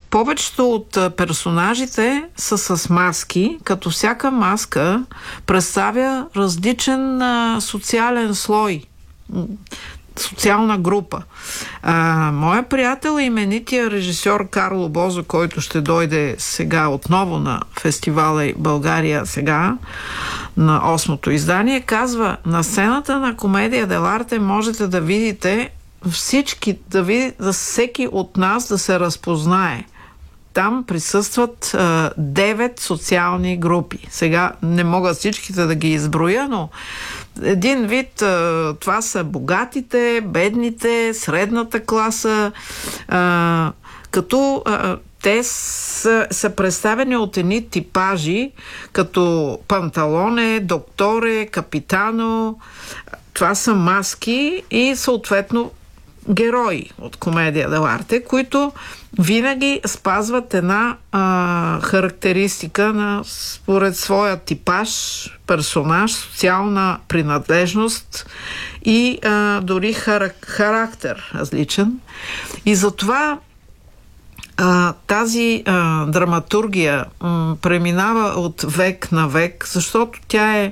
Повечето от персонажите са с маски, като всяка маска представя различен социален слой, социална група. Моя приятел, именития режисьор Карло Бозо, който ще дойде сега отново на фестивала България сега, на 8-то издание, казва: на сцената на Комедия дел'арте можете да видите всички, да всеки от нас да се разпознае. Там присъстват 9 социални групи. Сега не мога всичките да ги изброя, но един вид това са богатите, бедните, средната класа, като те са представени от едни типажи, като панталоне, докторе, капитано. Това са маски и съответно герои от Комедия дел'арте, които винаги спазват една характеристика според своя типаж, персонаж, социална принадлежност и дори характер различен. И затова тази драматургия преминава от век на век, защото тя е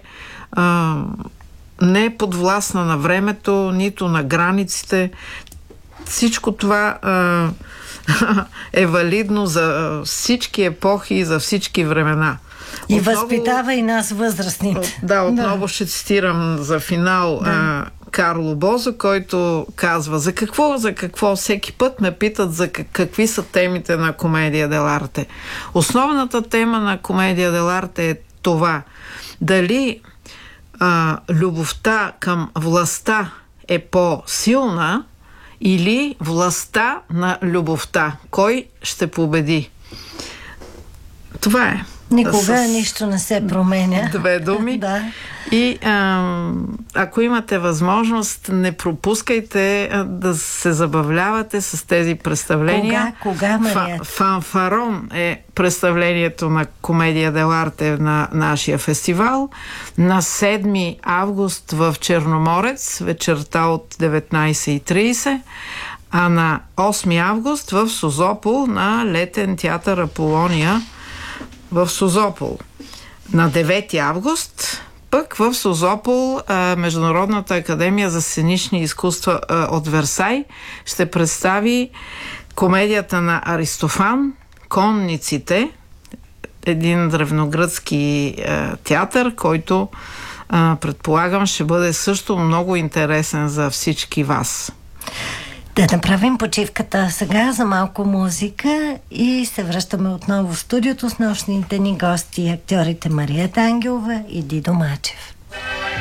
не е подвластна на времето, нито на границите. Всичко това е валидно за всички епохи и за всички времена. И възпитава и нас, възрастните. Отново ще цитирам за финал Карло Бозо, който казва: за какво всеки път ме питат за какви са темите на Комедия дел'арте. Основната тема на Комедия дел'арте е това: дали любовта към властта е по-силна или властта на любовта. Кой ще победи? Това е. Никога нищо не се променя. Две думи. Да. И ако имате възможност, не пропускайте да се забавлявате с тези представления. Кога, Мария? Фанфарон е представлението на Комедия дел'арте на нашия фестивал. На 7 август в Черноморец, вечерта от 19:30, а на 8 август в Созопол на Летен театър Аполония в Созопол. На 9 август пък в Созопол Международната академия за сценични изкуства от Версай ще представи комедията на Аристофан "Конниците", един древногръцки театър, който предполагам ще бъде също много интересен за всички вас. Да направим почивката сега за малко музика и се връщаме отново в студиото с нощните ни гости, актьорите Мария Ангелова и Дидо Мачев.